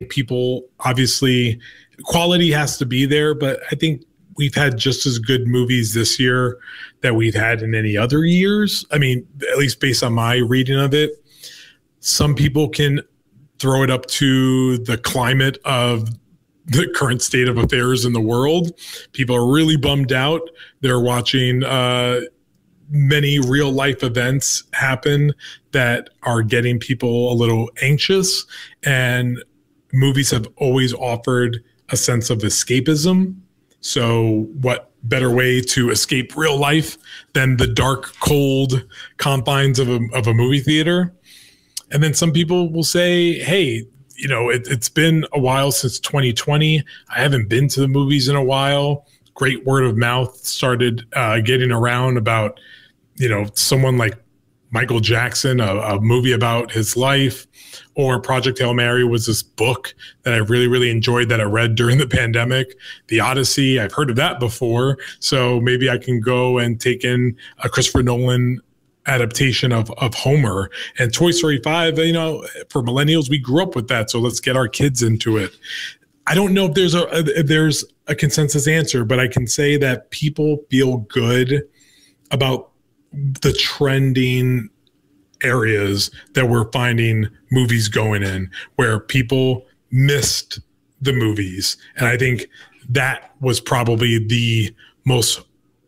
think people, obviously, quality has to be there, but I think we've had just as good movies this year that we've had in any other years. I mean, at least based on my reading of it. Some people can throw it up to the climate of the current state of affairs in the world. People are really bummed out. They're watching many real life events happen that are getting people a little anxious, and movies have always offered a sense of escapism. So what better way to escape real life than the dark, cold confines of a movie theater? And then some people will say, hey, you know, it's been a while since 2020. I haven't been to the movies in a while. Great word of mouth started getting around about, you know, someone like Michael Jackson, a movie about his life, or Project Hail Mary was this book that I really, really enjoyed that I read during the pandemic. The Odyssey, I've heard of that before. So maybe I can go and take in a Christopher Nolan adaptation of Homer. And Toy Story 5, you know, for millennials, we grew up with that. So let's get our kids into it. I don't know if there's a consensus answer, but I can say that people feel good about the trending areas that we're finding movies going in, where people missed the movies. And I think that was probably the most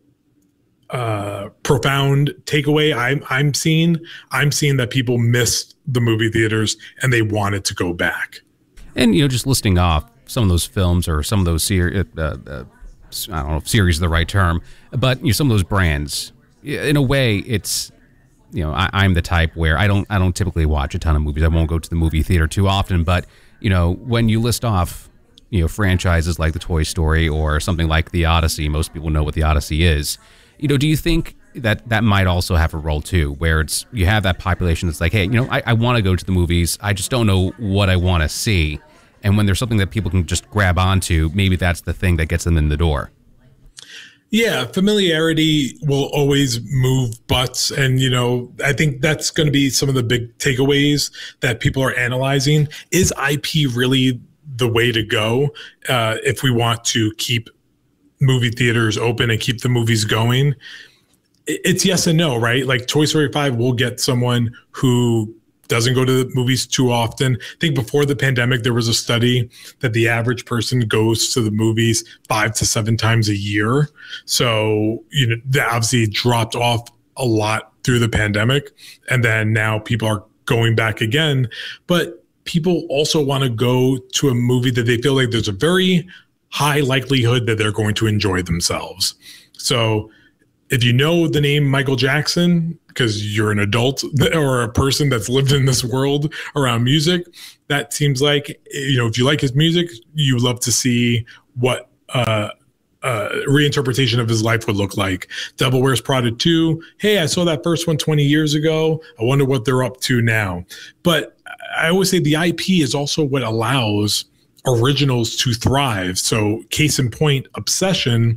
profound takeaway I'm seeing. I'm seeing that people missed the movie theaters and they wanted to go back. And, you know, just listing off some of those films or some of those series, I don't know if series is the right term, but, you know, some of those brands, in a way, it's, you know, I'm the type where I don't typically watch a ton of movies. I won't go to the movie theater too often, but, you know, when you list off, you know, franchises like the Toy Story or something like the Odyssey, most people know what the Odyssey is. You know, do you think that that might also have a role too, where it's, you have that population that's like, hey, you know, I want to go to the movies, I just don't know what I want to see. And when there's something that people can just grab onto, maybe that's the thing that gets them in the door. Yeah, familiarity will always move butts. And, you know, I think that's going to be some of the big takeaways that people are analyzing. Is IP really the way to go if we want to keep movie theaters open and keep the movies going? It's yes and no, right? Like Toy Story 5 will get someone who doesn't go to the movies too often. I think before the pandemic, there was a study that the average person goes to the movies 5 to 7 times a year. So, you know, that obviously dropped off a lot through the pandemic. And then now people are going back again. But people also want to go to a movie that they feel like there's a very high likelihood that they're going to enjoy themselves. So if you know the name Michael Jackson, because you're an adult or a person that's lived in this world around music, that seems like, you know, if you like his music, you love to see what reinterpretation of his life would look like. Devil Wears Prada 2. Hey, I saw that first one 20 years ago. I wonder what they're up to now. But I always say the IP is also what allows originals to thrive. So case in point, Obsession,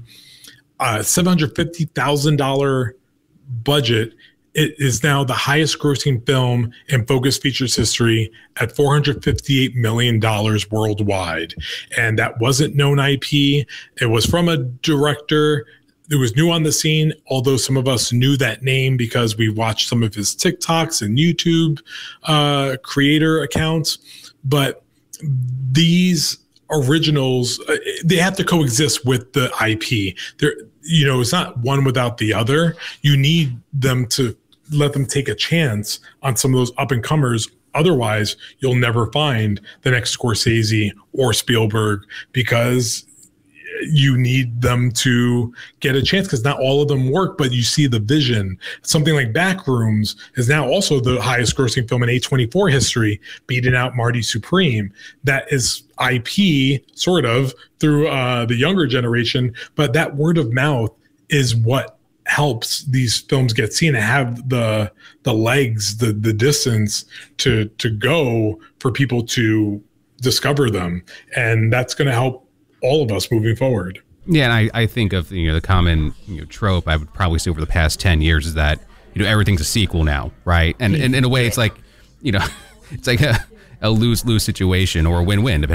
$750,000 budget. It is now the highest grossing film in Focus Features history at $458 million worldwide. And that wasn't known IP. It was from a director who was new on the scene, although some of us knew that name because we watched some of his TikToks and YouTube creator accounts. But these originals, they have to coexist with the IP. They're, you know, it's not one without the other. You need them to let them take a chance on some of those up and comers. Otherwise, you'll never find the next Scorsese or Spielberg, because you need them to get a chance, because not all of them work, but you see the vision. Something like Backrooms is now also the highest grossing film in A24 history, beating out Marty Supreme. That is IP, sort of, through the younger generation, but that word of mouth is what helps these films get seen and have the legs, the distance to go for people to discover them. And that's going to help all of us moving forward. Yeah, and I think of, you know, the common, you know, trope I would probably say over the past 10 years is that, you know, everything's a sequel now, right? And in a way, it's like, you know, it's like a lose-lose situation or a win-win, depending